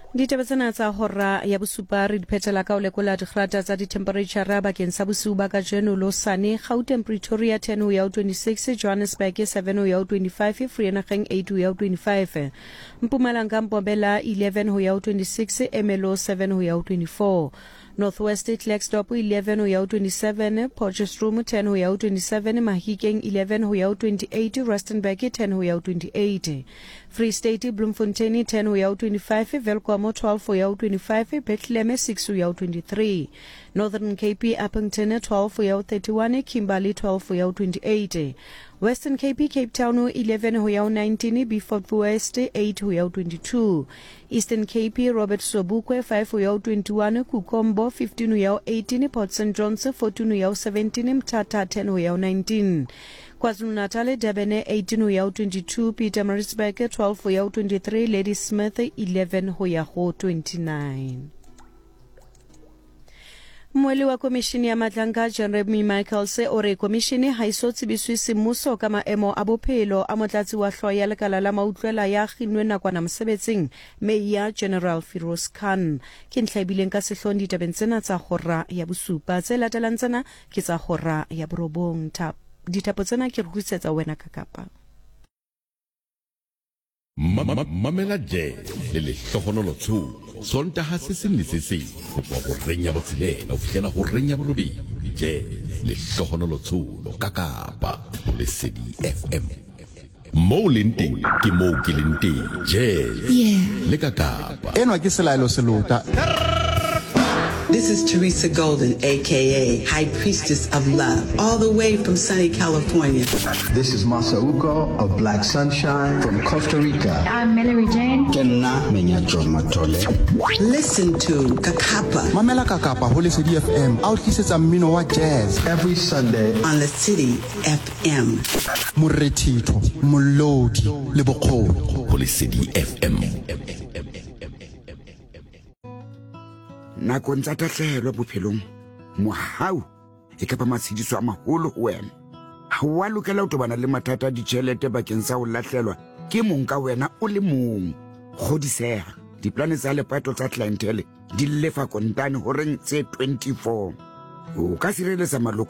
Ditaba tsena tsa hora ya bosupa re diphethela ka o lekola digrata tsa di-temperature bakeng sa bosiu ba ka jeno Losane, Gauteng Pretoria 10 ho ya 26, Johannesburg 7 ho ya 25, Vereeniging 8 ho ya 25, Mpumalanga Mbombela 11 ho ya 26, Emelo 7 ho ya 24, Northwest Klerksdorp 11 ho ya 27, Potchefstroom 10 ho ya 27, Mahikeng 11 ho ya 28, Rustenburg 10 ho ya 28, Free State Bloemfontein 10 ho ya 25, Velkomo 12 ho ya 25, Bethlehem 6 ho ya 23, Northern Cape Appington 12 ho ya 31, Kimberley 12 ho ya 28, Western Cape Cape Town 11 ho ya 19, Beaufort West 8 ho ya 22, Eastern Cape Robert Sobukwe 5 ho ya 21, Kukombo 15 ho ya 18, Port St John's 14 ho ya 17, Mthatha 10 ho ya 19, KwaZulu-Natal Durban 18 ho ya 22, Pietermaritzburg 12 ho ya 23, Ladysmith 11 ho ya 29. Mweli wa komishini ya Matlanga Jeremy Michaels o re komishini ha iso tsebiswe semmuso ka maemo a bophelo a motlatsi wa hlooho ya lekala la mautlwela ya kginnwe nakwana mosebetsing Meya General Firoz Khan. Ke ntlhabileng ka sehloohong ditabeng tsena tsa hora ya bosupa, tse latelang tsena ke tsa hora ya borobong. Ditapo tsena ke re rusetsa wena Kakapa. Mamela Jazz le lehlohonolo tsho Sontaha se seng le se seng ho renya botshelela ho fihlela ho renya borobi. Jazz lehlohonolo tsho ka Kapa Lesedi FM. Mo lenteng ke mo ke lenteng. Jazz le ka Kapa. Enwa ke selaelo se lota. This is Teresa Golden, a.k.a. High Priestess of Love, all the way from sunny California. This is Masauko of Black Sunshine from Costa Rica. I'm Mallory Jane. Kenna Menyatro Matole. Listen to Kakapa. Mamela Kakapa ho Lesedi FM. Out kisetsa mmino wa jazz. Every Sunday on Lesedi FM. Morethito, molodi, le bokgoni. Ho Lesedi FM. Nakong tsa tahlehelo bophelong mohau e ka ba matshidiso a maholo ho wena. Ha wa lokela ho tobana le mathata a ditjhelete bakeng sa ho lahlelwa ke mong ka wena o le mong. Kgodiseha diplane tsa lepato tsa clientele di lefa kontane ho reng tse 24. O ka sireletsa maloko